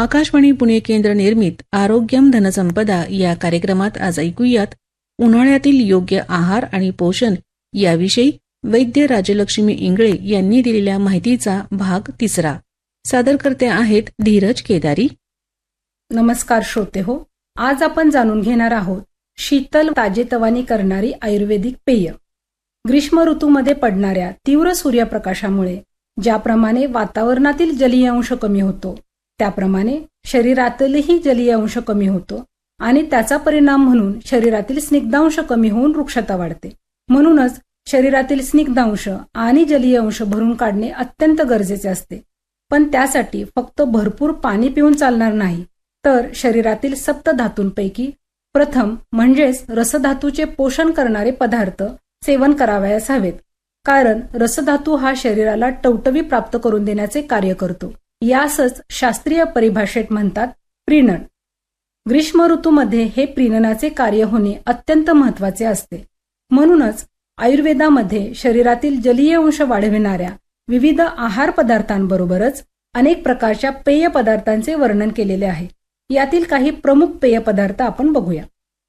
आकाशवाणी पुणे केंद्र निर्मित आरोग्यम धनसंपदा या कार्यक्रमात आज ऐकूयात उन्हाळ्यातील योग्य आहार आणि पोषण याविषयी वैद्य राजलक्ष्मी इंगळे यांनी दिलेल्या माहितीचा भाग 3. सादरकर्ते आहेत धीरज केदारी. नमस्कार श्रोते हो, आज आपण जाणून घेणार आहोत शीतल ताजेतवानी करणारी आयुर्वेदिक पेय. ग्रीष्म ऋतूमध्ये पडणाऱ्या तीव्र सूर्यप्रकाशामुळे ज्याप्रमाणे वातावरणातील जलीय अंश कमी होतो, त्याप्रमाणे शरीरातीलही जलीय अंश कमी होतो आणि त्याचा परिणाम म्हणून शरीरातील स्निग्धांश कमी होऊन वृक्षता वाढते. म्हणूनच शरीरातील स्निग्धांश आणि जलीय अंश भरून काढणे अत्यंत गरजेचे असते. पण त्यासाठी फक्त भरपूर पाणी पिऊन चालणार नाही, तर शरीरातील सप्तधातूंपैकी प्रथम म्हणजेच रसधातूचे पोषण करणारे पदार्थ सेवन करावयास हवेत. कारण रसधातू हा शरीराला टवटवी प्राप्त करून देण्याचे कार्य करतो. यासच शास्त्रीय परिभाषेत म्हणतात प्रीणन. ग्रीष्म ऋतूमध्ये हे प्रीणनाचे कार्य होणे अत्यंत महत्वाचे असते. म्हणूनच आयुर्वेदामध्ये शरीरातील जलीय अंश वाढविणाऱ्या विविध आहार पदार्थांबरोबरच अनेक प्रकारच्या पेय पदार्थांचे वर्णन केलेले आहे. यातील काही प्रमुख पेय पदार्थ आपण बघूया.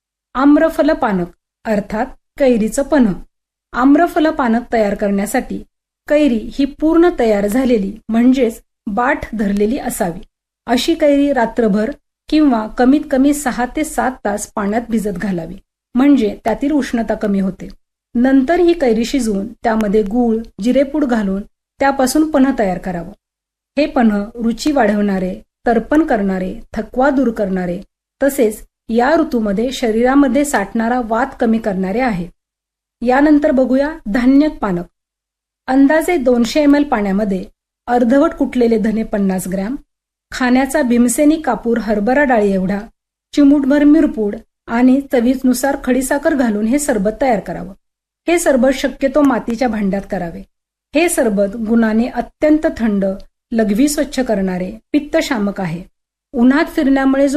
आम्रफल पानक अर्थात कैरीचं पन्ह. आम्रफल पानक तयार करण्यासाठी कैरी ही पूर्ण तयार झालेली म्हणजेच बाठ धरलेली असावी. अशी कैरी रात्रभर किंवा कमीत कमी 6 ते 7 तास पाण्यात भिजत घालावी, म्हणजे त्यातील उष्णता कमी होते. नंतर ही कैरी शिजवून त्यामध्ये गूळ, जिरेपूड घालून त्यापासून पन्ह तयार करावं. हे पन्ह रुची वाढवणारे, तर्पण करणारे, थकवा दूर करणारे तसेच या ऋतूमध्ये शरीरामध्ये साठणारा वात कमी करणारे आहे. यानंतर बघूया धान्य पानक. अंदाजे 200 ml पाण्यामध्ये अर्धवट कुटलेले धने 50 ग्रॅम, खाण्याचा भीमसेनी कापूर हरभरा डाळी एवढा, चिमूटभर मिरपूड आणि चवीनुसार खडीसाखर घालून हे सरबत तयार करावं. हे सरबत शक्यतो मातीच्या भांड्यात करावे. हे सरबत गुणाने अत्यंत थंड, लघवी स्वच्छ करणारे, पित्तशामक आहे. उन्हात फिरण्यामुळे जो